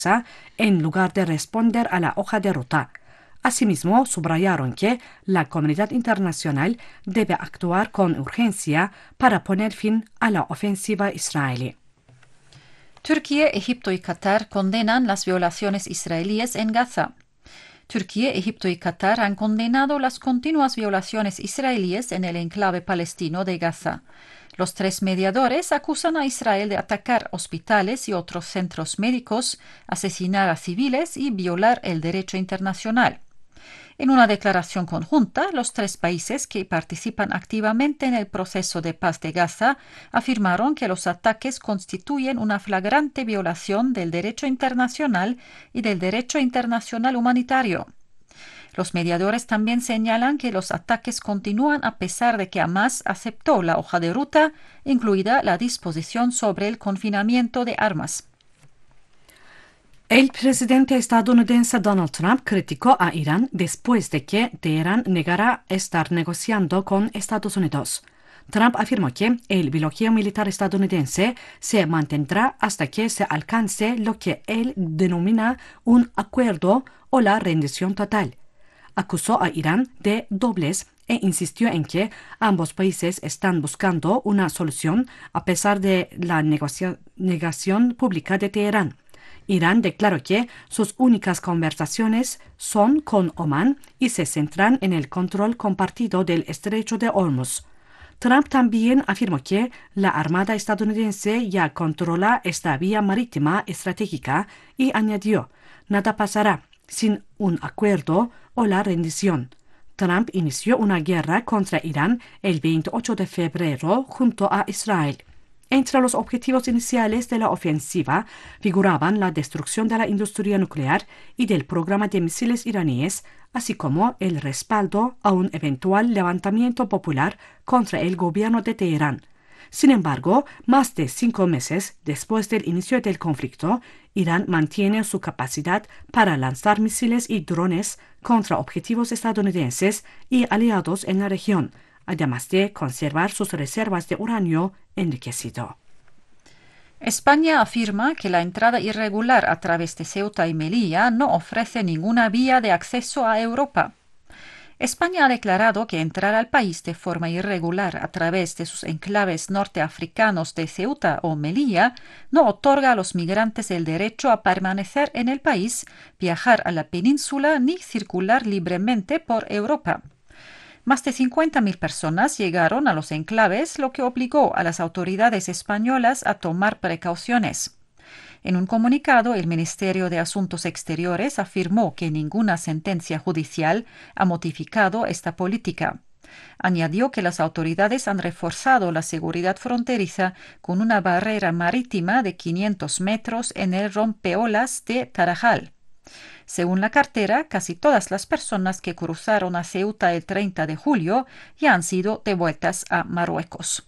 en lugar de responder a la hoja de ruta. Asimismo, subrayaron que la comunidad internacional debe actuar con urgencia para poner fin a la ofensiva israelí. Turquía, Egipto y Qatar condenan las violaciones israelíes en Gaza. Turquía, Egipto y Qatar han condenado las continuas violaciones israelíes en el enclave palestino de Gaza. Los tres mediadores acusan a Israel de atacar hospitales y otros centros médicos, asesinar a civiles y violar el derecho internacional. En una declaración conjunta, los tres países que participan activamente en el proceso de paz de Gaza afirmaron que los ataques constituyen una flagrante violación del derecho internacional y del derecho internacional humanitario. Los mediadores también señalan que los ataques continúan a pesar de que Hamás aceptó la hoja de ruta, incluida la disposición sobre el confinamiento de armas. El presidente estadounidense Donald Trump criticó a Irán después de que Teherán negara estar negociando con Estados Unidos. Trump afirmó que el bloqueo militar estadounidense se mantendrá hasta que se alcance lo que él denomina un acuerdo o la rendición total. Acusó a Irán de doblez e insistió en que ambos países están buscando una solución a pesar de la negación pública de Teherán. Irán declaró que sus únicas conversaciones son con Omán y se centran en el control compartido del estrecho de Hormuz. Trump también afirmó que la Armada estadounidense ya controla esta vía marítima estratégica y añadió: nada pasará sin un acuerdo o la rendición. Trump inició una guerra contra Irán el 28 de febrero junto a Israel. Entre los objetivos iniciales de la ofensiva figuraban la destrucción de la industria nuclear y del programa de misiles iraníes, así como el respaldo a un eventual levantamiento popular contra el gobierno de Teherán. Sin embargo, más de 5 meses después del inicio del conflicto, Irán mantiene su capacidad para lanzar misiles y drones contra objetivos estadounidenses y aliados en la región, además de conservar sus reservas de uranio enriquecido. España afirma que la entrada irregular a través de Ceuta y Melilla no ofrece ninguna vía de acceso a Europa. España ha declarado que entrar al país de forma irregular a través de sus enclaves norteafricanos de Ceuta o Melilla no otorga a los migrantes el derecho a permanecer en el país, viajar a la península ni circular libremente por Europa. Más de 50.000 personas llegaron a los enclaves, lo que obligó a las autoridades españolas a tomar precauciones. En un comunicado, el Ministerio de Asuntos Exteriores afirmó que ninguna sentencia judicial ha modificado esta política. Añadió que las autoridades han reforzado la seguridad fronteriza con una barrera marítima de 500 metros en el rompeolas de Tarajal. Según la cartera, casi todas las personas que cruzaron a Ceuta el 30 de julio ya han sido devueltas a Marruecos.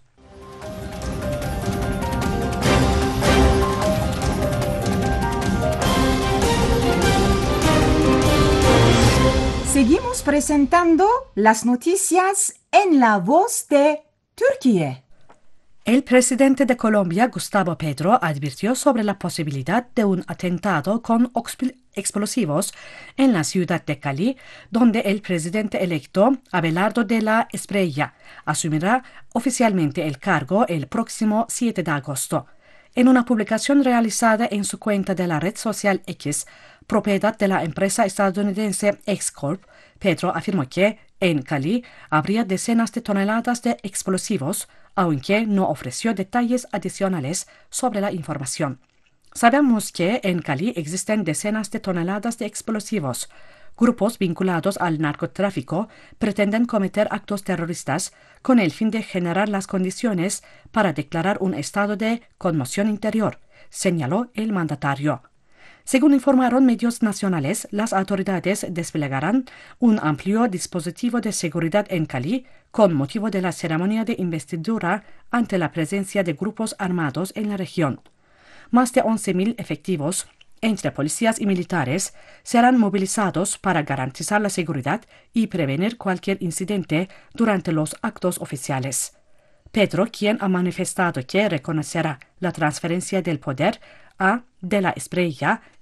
Seguimos presentando las noticias en la voz de Turquía. El presidente de Colombia, Gustavo Petro, advirtió sobre la posibilidad de un atentado con explosivos en la ciudad de Cali, donde el presidente electo, Abelardo de la Espriella, asumirá oficialmente el cargo el próximo 7 de agosto. En una publicación realizada en su cuenta de la red social X, propiedad de la empresa estadounidense X-Corp, Petro afirmó que en Cali habría decenas de toneladas de explosivos, aunque no ofreció detalles adicionales sobre la información. Sabemos que en Cali existen decenas de toneladas de explosivos. Grupos vinculados al narcotráfico pretenden cometer actos terroristas con el fin de generar las condiciones para declarar un estado de conmoción interior, señaló el mandatario. Según informaron medios nacionales, las autoridades desplegarán un amplio dispositivo de seguridad en Cali con motivo de la ceremonia de investidura ante la presencia de grupos armados en la región. Más de 11.000 efectivos, entre policías y militares, serán movilizados para garantizar la seguridad y prevenir cualquier incidente durante los actos oficiales. Petro, quien ha manifestado que reconocerá la transferencia del poder a de la Espriella